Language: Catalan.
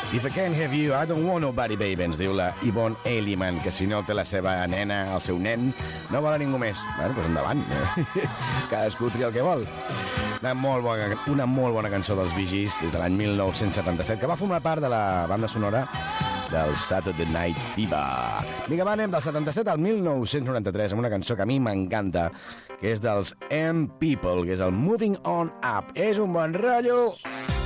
If I can't have you, I don't want nobody, baby, ens diu la Yvonne Elliman, que si no té la seva nena, el seu nen, no vol a ningú més. Bueno, doncs endavant. Cadascú tria el que vol. Una molt bona cançó dels Bee Gees des de l'any 1977, que va formar part de la banda sonora del Saturday Night Fever. Vinga, va, anem del 77 al 1993 amb una cançó que a mi m'encanta, que és dels M People, que és el Moving On Up. És un bon rotllo!